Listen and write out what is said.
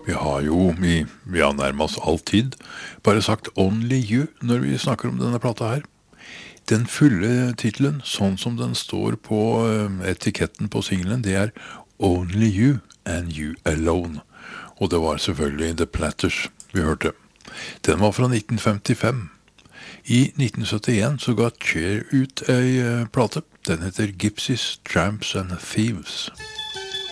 Vi har jo vi har nærmest alltid bare sagt Only You når vi snakker om denne plata her. Den fulle titlen, sånn som den står på etiketten på singlen, det er Only You and You Alone. Og det var selvfølgelig The Platters vi hørte. Den var fra 1955. I 1971 så ga Cher ut ei plate. Den heter Gypsies, Tramps and Thieves.